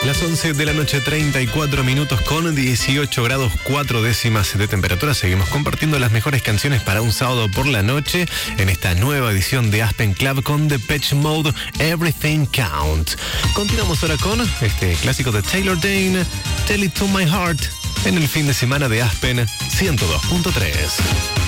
Las 11 de la noche, 34 minutos con 18 grados 4 décimas de temperatura. Seguimos compartiendo las mejores canciones para un sábado por la noche en esta nueva edición de Aspen Club con Depeche Mode, Everything Counts. Continuamos ahora con este clásico de Taylor Dayne, Tell It To My Heart, en el fin de semana de Aspen 102.3.